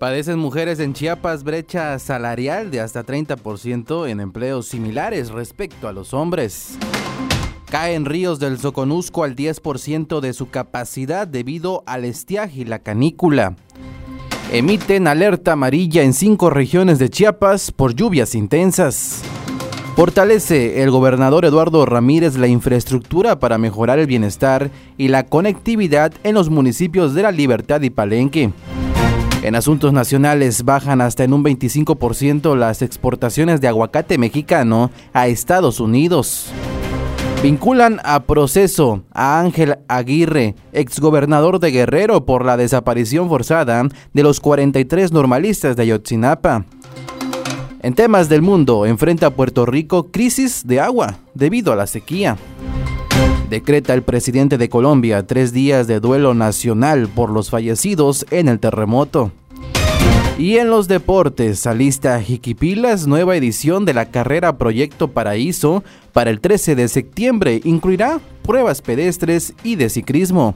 Padecen mujeres en Chiapas brecha salarial de hasta 30% en empleos similares respecto a los hombres. Caen ríos del Soconusco al 10% de su capacidad debido al estiaje y la canícula. Emiten alerta amarilla en 5 regiones de Chiapas por lluvias intensas. Fortalece el gobernador Eduardo Ramírez la infraestructura para mejorar el bienestar y la conectividad en los municipios de La Libertad y Palenque. En asuntos nacionales bajan hasta en un 25% las exportaciones de aguacate mexicano a Estados Unidos. Vinculan a proceso a Ángel Aguirre, exgobernador de Guerrero, por la desaparición forzada de los 43 normalistas de Ayotzinapa. En temas del mundo, enfrenta Puerto Rico crisis de agua debido a la sequía. Decreta el presidente de Colombia 3 días de duelo nacional por los fallecidos en el terremoto. Y en los deportes, alista Jiquipilas, nueva edición de la carrera Proyecto Paraíso para el 13 de septiembre. Incluirá pruebas pedestres y de ciclismo.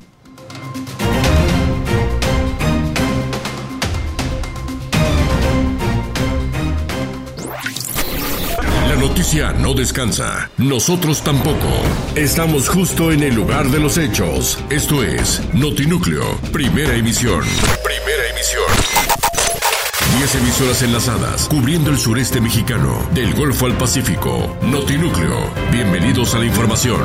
La noticia no descansa, nosotros tampoco. Estamos justo en el lugar de los hechos. Esto es Notinúcleo, primera emisión. Primera emisión. 10 emisoras enlazadas, cubriendo el sureste mexicano, del Golfo al Pacífico. Notinúcleo, bienvenidos a la información.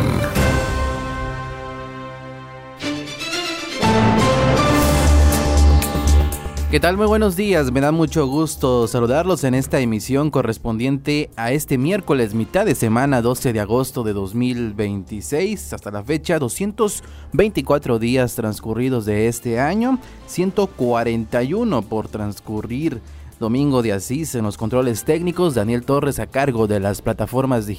¿Qué tal? Muy buenos días, me da mucho gusto saludarlos en esta emisión correspondiente a este miércoles, mitad de semana, 12 de agosto de 2026, hasta la fecha 224 días transcurridos de este año, 141 por transcurrir. Domingo de Asís en los controles técnicos, Daniel Torres a cargo de las plataformas digitales.